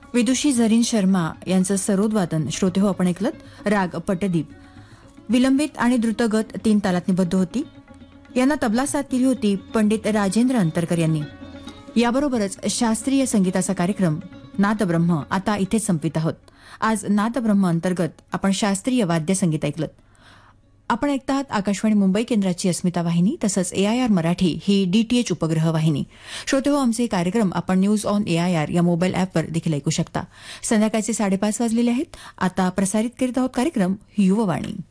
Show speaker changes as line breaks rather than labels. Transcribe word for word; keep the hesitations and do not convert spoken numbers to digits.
विदुषी झरीन शर्मा यांचं सरोदवादन श्रोते हो आपण ऐकलत. राग पटदीप विलंबित आणि द्रुतगत तीन तालात निबद्ध होती. यांना तबला साथ केली होती पंडित राजेंद्र अंतरकर यांनी. याबरोबरच शास्त्रीय संगीताचा कार्यक्रम नादब्रह्म आता इथेच संपवित आहोत. आज नादब्रह्म अंतर्गत आपण शास्त्रीय वाद्य संगीत ऐकलं. आपण ऐकत आहात आकाशवाणी मुंबई केंद्राची अस्मिता वाहिनी तसंच एआयआर मराठी ही डीटीएच उपग्रह वाहिनी. श्रोते हो, आमचे कार्यक्रम आपण न्यूज ऑन एआयआर या मोबाईल अॅपवर देखील ऐकू शकता. संध्याकाळचे साडेपाच वाजलेले आहेत. आता प्रसारित करीत आहोत कार्यक्रम युववाणी.